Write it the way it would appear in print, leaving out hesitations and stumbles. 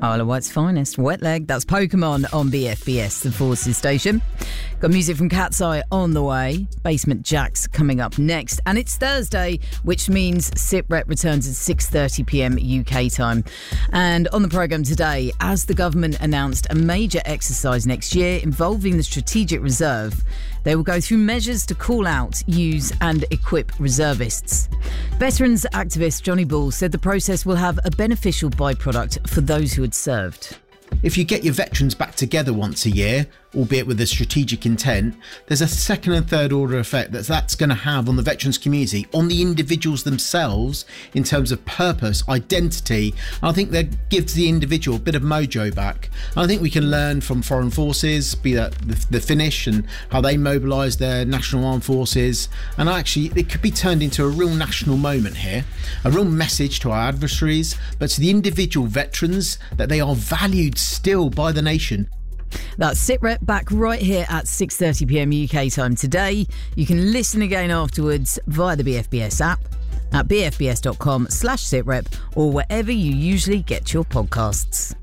Isle of Wight's finest, Wet Leg. That's Pokemon on BFBS, the Forces station. Got music from Cat's Eye on the way. Basement Jaxx coming up next. And it's Thursday, which means SITREP returns at 6:30pm UK time. And on the programme today, as the government announced a major exercise next year involving the Strategic Reserve, they will go through measures to call out, use and equip reservists. Veterans activist Johnny Ball said the process will have a beneficial byproduct for those who had served. If you get your veterans back together once a year, albeit with a strategic intent, there's a second and third order effect that's going to have on the veterans community, on the individuals themselves in terms of purpose, identity. I think that gives the individual a bit of mojo back. I think we can learn from foreign forces, be that the Finnish and how they mobilise their national armed forces. And actually, it could be turned into a real national moment here, a real message to our adversaries, but to the individual veterans that they are valued still by the nation. That's SITREP back right here at 6:30pm UK time today. You can listen again afterwards via the BFBS app at bfbs.com/SITREP or wherever you usually get your podcasts.